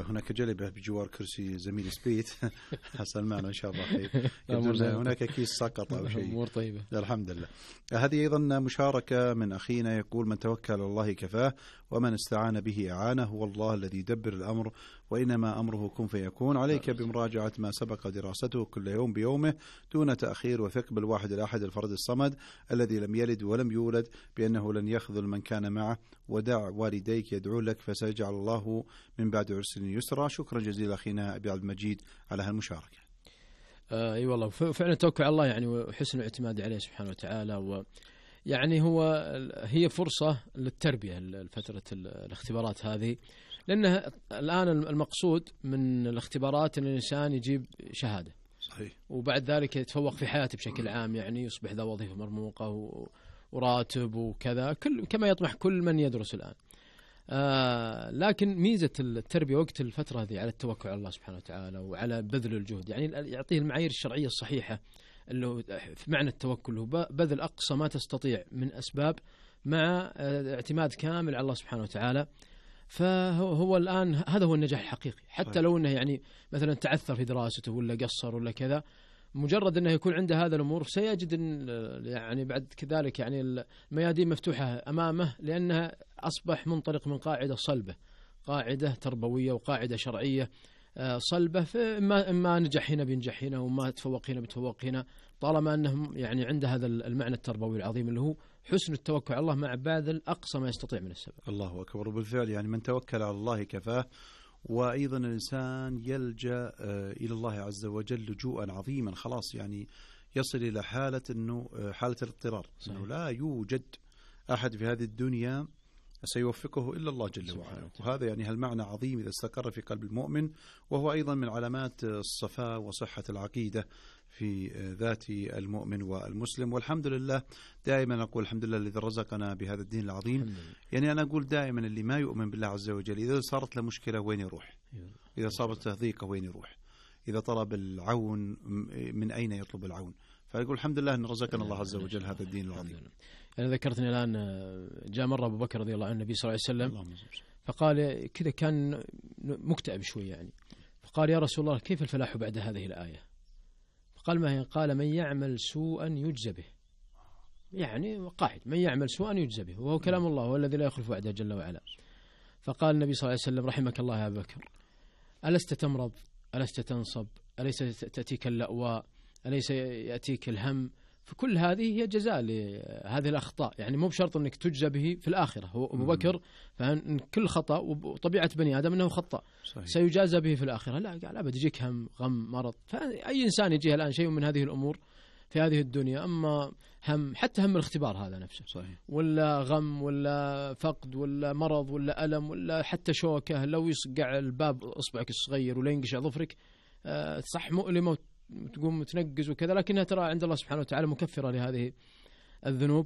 هناك جلبة بجوار كرسي زميل سبيت سلمان إن شاء الله خير. هناك كيس سقط أو شيء. أمور طيبة الحمد لله. هذه أيضا مشاركة من أخينا يقول: من توكل على الله كفاه ومن استعان به أعانه، هو الله الذي يدبر الأمر وإنما أمره كن فيكون. عليك بمراجعة ما سبق دراسته كل يوم بيومه دون تأخير، وثق بالواحد الأحد الفرد الصمد الذي لم يلد ولم يولد بأنه لن يخذل من كان معه، ودع والديك يدعو لك فسيجعل الله من بعد عسر يسرا. شكرا جزيلا أخينا أبي عبد المجيد على هالمشاركة. أي والله فعلا توكل على الله يعني وحسن الاعتماد عليه سبحانه وتعالى، يعني هي فرصة للتربية الفترة الاختبارات هذه، لأنه الآن المقصود من الاختبارات أن الإنسان يجيب شهادة صحيح، وبعد ذلك يتفوق في حياته بشكل عام، يعني يصبح ذا وظيفة مرموقة وراتب وكذا كما يطمح كل من يدرس الآن. لكن ميزة التربية وقت الفترة هذه على التوكل على الله سبحانه وتعالى وعلى بذل الجهد، يعني يعطيه المعايير الشرعية الصحيحة اللي هو في معنى التوكل هو بذل أقصى ما تستطيع من أسباب مع اعتماد كامل على الله سبحانه وتعالى. فهو الآن هذا هو النجاح الحقيقي، حتى لو أنه يعني مثلا تعثر في دراسته ولا قصر ولا كذا، مجرد أنه يكون عنده هذا الأمور سيجد يعني بعد كذلك يعني الميادين مفتوحة أمامه، لأنها أصبح منطلق من قاعدة صلبة، قاعدة تربوية وقاعدة شرعية صلبة. فإما نجح هنا بينجح هنا، وما تفوق هنا بتفوق هنا، طالما أنهم يعني عنده هذا المعنى التربوي العظيم اللي هو حسن التوكل على الله مع باذل أقصى ما يستطيع من السبب. الله أكبر. وبالفعل يعني من توكل على الله كفاه. وأيضا الإنسان يلجأ إلى الله عز وجل لجوءا عظيما، خلاص يعني يصل إلى حالة الاضطرار، أنه لا يوجد أحد في هذه الدنيا سيوفقه إلا الله جل وعلا. وهذا يعني هالمعنى عظيم إذا استقر في قلب المؤمن، وهو أيضا من علامات الصفاء وصحة العقيدة في ذات المؤمن والمسلم. والحمد لله دائما أقول الحمد لله الذي رزقنا بهذا الدين العظيم. يعني أنا أقول دائما اللي ما يؤمن بالله عز وجل إذا صارت له مشكلة وين يروح؟ إذا صارت له ضيقة وين يروح؟ إذا طلب العون من أين يطلب العون؟ فأقول الحمد لله أن رزقنا الله عز وجل هذا الدين العظيم. يعني ذكرتني الآن جاء مرة أبو بكر رضي الله عنه النبي صلى الله عليه وسلم فقال كذا، كان مكتئب شوية يعني، فقال يا رسول الله كيف الفلاح بعد هذه الآية؟ فقال ما هي؟ قال من يعمل سوءا يجزى به، يعني قاعد من يعمل سوءا يجزى به، وهو كلام الله هو الذي لا يخلف وعده جل وعلا. فقال النبي صلى الله عليه وسلم رحمك الله يا أبا بكر، ألست تمرض؟ ألست تنصب؟ أليس تأتيك اللأواء؟ أليس يأتيك الهم؟ فكل هذه هي جزاء لهذه الأخطاء، يعني مو بشرط أنك تجزى به في الآخرة. هو أبو بكر فإن كل خطأ وطبيعة بني آدم أنه خطأ صحيح. سيجازى به في الآخرة. لا قال أبد يجيك هم غم مرض، فأي إنسان يجيه الآن شيء من هذه الأمور في هذه الدنيا، أما هم حتى هم الاختبار هذا نفسه صحيح. ولا غم ولا فقد ولا مرض ولا ألم ولا حتى شوكة، لو يصقع الباب إصبعك الصغير ولا ينقشع ظفرك صح مؤلمة وتقوم تنقز وكذا، لكنها ترى عند الله سبحانه وتعالى مكفرة لهذه الذنوب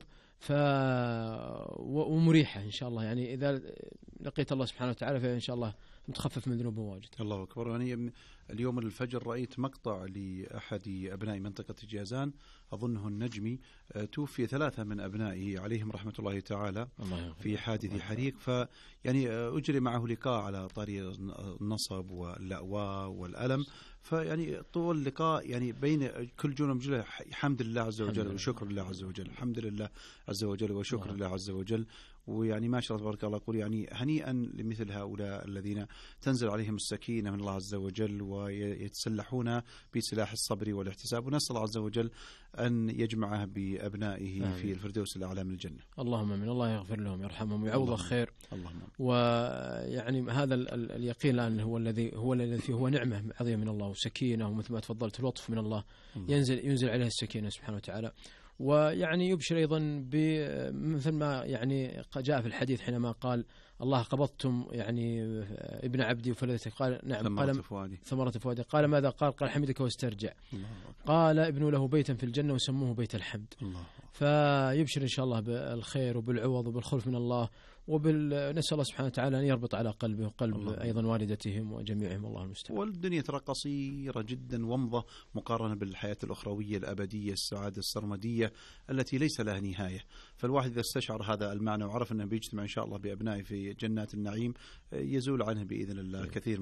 ومريحة إن شاء الله. يعني إذا لقيت الله سبحانه وتعالى فإن شاء الله متخفف من ذنوب واجد. الله أكبر. يعني اليوم الفجر رأيت مقطع لأحد أبناء منطقة جازان أظنه النجمي، توفي 3 من أبنائه عليهم رحمة الله تعالى في حادث حريق. فيعني أجري معه لقاء على طريق النصب واللأواء والألم، فيعني طول اللقاء يعني بين كل جملة وجملة حمد لله عز وجل وشكر لله عز وجل، الحمد لله عز وجل وشكر لله عز وجل. ويعني ما شاء الله تبارك الله، أقول يعني هنيئا لمثل هؤلاء الذين تنزل عليهم السكينة من الله عز وجل ويتسلحون بسلاح الصبر والاحتساب، ونسأل الله عز وجل أن يجمعه بأبنائه في الفردوس الأعلى من الجنة. اللهم آمين. الله يغفر لهم ويرحمهم ويعوض خير. اللهم. ويعني هذا اليقين الآن هو الذي فيه هو نعمة عظيمة من الله وسكينة، ومثل ما تفضلت لطف من الله ينزل عليه السكينة سبحانه وتعالى. ويعني يبشر أيضا مثل ما يعني جاء في الحديث حينما قال الله قبضتم يعني ابن عبدي وفلذته، قال نعم، قال ثمرة فؤادي، قال ماذا؟ قال حمدك واسترجع، قال ابنوا له بيتا في الجنة وسموه بيت الحمد. فيبشر إن شاء الله بالخير وبالعوض وبالخلف من الله، نسأل الله سبحانه وتعالى أن يربط على قلبه وقلب أيضا والدتهم وجميعهم، الله المستعان. والدنيا ترى قصيرة جدا ومضة مقارنة بالحياة الأخروية الأبدية السعادة السرمدية التي ليس لها نهاية. فالواحد إذا استشعر هذا المعنى وعرف أنه بيجتمع إن شاء الله بأبنائه في جنات النعيم يزول عنه بإذن الله كثير